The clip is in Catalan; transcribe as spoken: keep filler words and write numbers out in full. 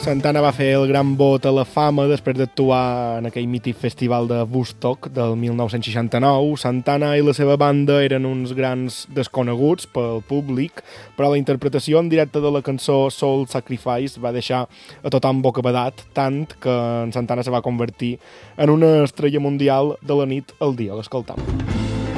Santana va fer el gran bot a la fama després d'actuar en aquell mític festival de Woodstock del mil nou-cents seixanta-nou. Santana i la seva banda eren uns grans desconeguts pel públic, però la interpretació en directe de la cançó Soul Sacrifice va deixar a tothom bocabadat, tant que en Santana se va convertir en una estrella mundial de la nit al dia. L'escoltam.